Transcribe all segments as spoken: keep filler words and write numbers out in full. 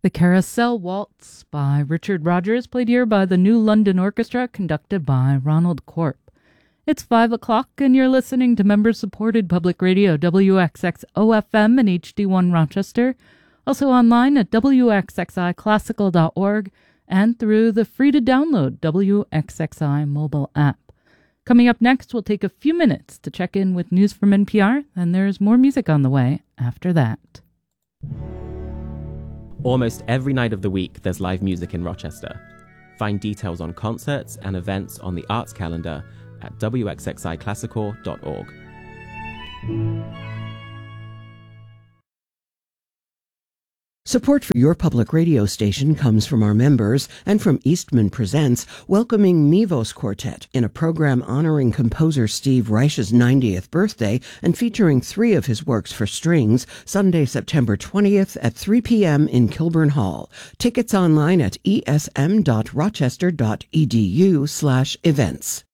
The Carousel Waltz by Richard Rogers, played here by the New London Orchestra, conducted by Ronald Corp. It's five o'clock, and you're listening to member-supported public radio W X X O F M and H D one Rochester, also online at W X X I classical dot org and through the free-to-download W X X I mobile app. Coming up next, we'll take a few minutes to check in with news from N P R, and there's more music on the way after that. Almost every night of the week, there's live music in Rochester. Find details on concerts and events on the arts calendar at W X X I classical dot org. Support for your public radio station comes from our members and from Eastman Presents, welcoming Mivos Quartet in a program honoring composer Steve Reich's ninetieth birthday and featuring three of his works for strings, Sunday, September twentieth at three p.m. in Kilburn Hall. Tickets online at esm.rochester.edu slash events.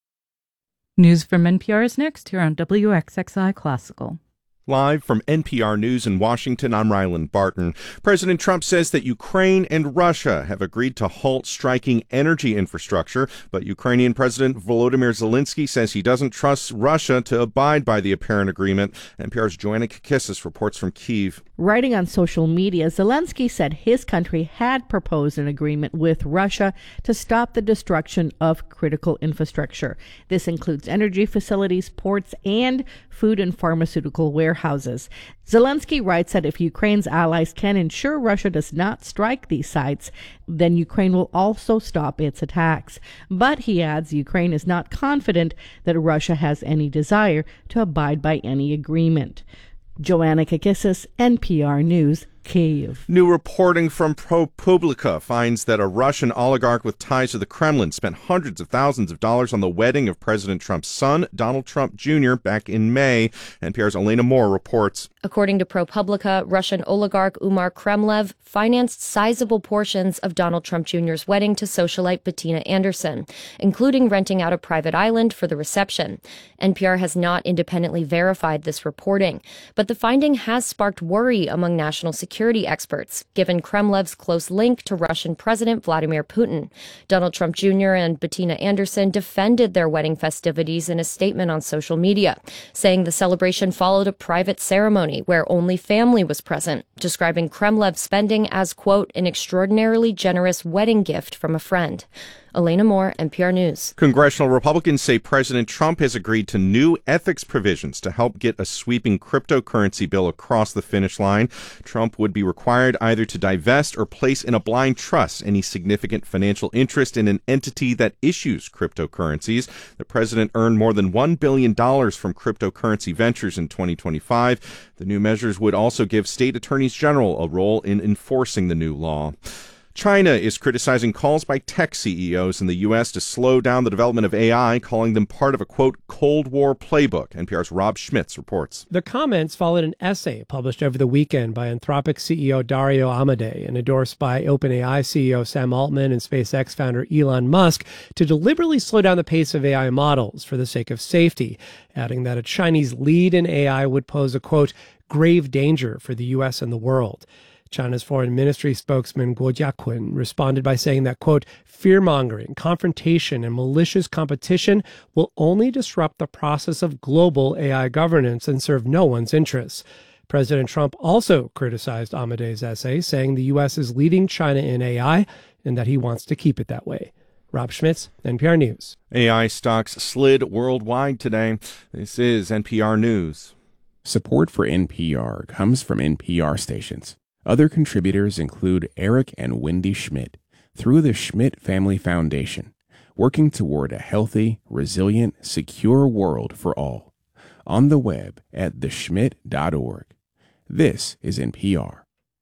News from N P R is next here on W X X I Classical. Live from N P R News in Washington, I'm Ryland Barton. President Trump says that Ukraine and Russia have agreed to halt striking energy infrastructure, but Ukrainian President Volodymyr Zelensky says he doesn't trust Russia to abide by the apparent agreement. N P R's Joanna Kakissis reports from Kyiv. Writing on social media, Zelensky said his country had proposed an agreement with Russia to stop the destruction of critical infrastructure. This includes energy facilities, ports, and food and pharmaceutical warehouses. Zelensky writes that if Ukraine's allies can ensure Russia does not strike these sites, then Ukraine will also stop its attacks. But he adds Ukraine is not confident that Russia has any desire to abide by any agreement. Joanna Kakissis, N P R News, Kyiv. New reporting from ProPublica finds that a Russian oligarch with ties to the Kremlin spent hundreds of thousands of dollars on the wedding of President Trump's son, Donald Trump Junior, back in May. N P R's Elena Moore reports. According to ProPublica, Russian oligarch Umar Kremlev financed sizable portions of Donald Trump Junior's wedding to socialite Bettina Anderson, including renting out a private island for the reception. N P R has not independently verified this reporting, but the finding has sparked worry among national security experts, given Kremlev's close link to Russian President Vladimir Putin. Donald Trump Junior and Bettina Anderson defended their wedding festivities in a statement on social media, saying the celebration followed a private ceremony where only family was present, describing Kremlev's spending as, quote, an extraordinarily generous wedding gift from a friend. Elena Moore, N P R News. Congressional Republicans say President Trump has agreed to new ethics provisions to help get a sweeping cryptocurrency bill across the finish line. Trump would be required either to divest or place in a blind trust any significant financial interest in an entity that issues cryptocurrencies. The president earned more than one billion dollars from cryptocurrency ventures in twenty twenty-five. The new measures would also give state attorneys general a role in enforcing the new law. China is criticizing calls by tech C E Os in the U S to slow down the development of A I, calling them part of a, quote, Cold War playbook. N P R's Rob Schmitz reports. The comments followed an essay published over the weekend by Anthropic C E O Dario Amodei and endorsed by OpenAI C E O Sam Altman and SpaceX founder Elon Musk to deliberately slow down the pace of A I models for the sake of safety, adding that a Chinese lead in A I would pose a, quote, grave danger for the U S and the world. China's foreign ministry spokesman Guo Jiaqun responded by saying that, quote, fear-mongering, confrontation, and malicious competition will only disrupt the process of global A I governance and serve no one's interests. President Trump also criticized Amodei's essay, saying the U S is leading China in A I and that he wants to keep it that way. Rob Schmitz, N P R News. A I stocks slid worldwide today. This is N P R News. Support for N P R comes from N P R stations. Other contributors include Eric and Wendy Schmidt through the Schmidt Family Foundation, working toward a healthy, resilient, secure world for all. On the web at the schmidt dot org. This is N P R.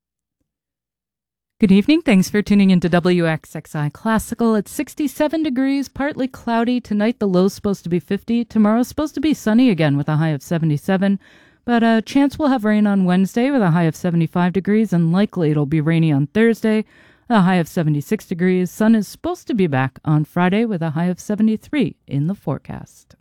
Good evening. Thanks for tuning into W X X I Classical. It's sixty-seven degrees, partly cloudy. Tonight the low's supposed to be fifty. Tomorrow's supposed to be sunny again with a high of seventy-seven. But a chance we'll have rain on Wednesday with a high of seventy-five degrees, and likely it'll be rainy on Thursday, a high of seventy-six degrees. Sun is supposed to be back on Friday with a high of seventy-three in the forecast.